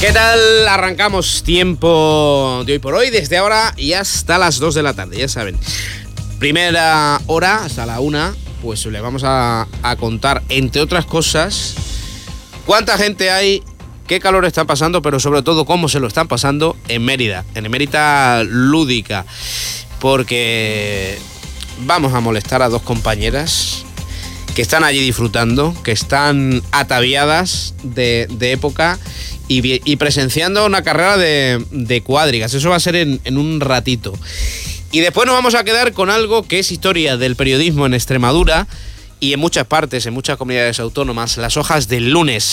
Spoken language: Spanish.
¿Qué tal? Arrancamos tiempo de hoy por hoy, desde ahora y hasta las 2 de la tarde, ya saben. Primera hora, hasta la 1, pues le vamos a contar, entre otras cosas, cuánta gente hay, qué calor están pasando, pero sobre todo cómo se lo están pasando en Mérida, en Emérita Lúdica. Porque vamos a molestar a dos compañeras que están allí disfrutando, que están ataviadas de época y presenciando una carrera de cuadrigas. Eso va a ser en un ratito. Y después nos vamos a quedar con algo que es historia del periodismo en Extremadura y en muchas partes, en muchas comunidades autónomas, las hojas del lunes.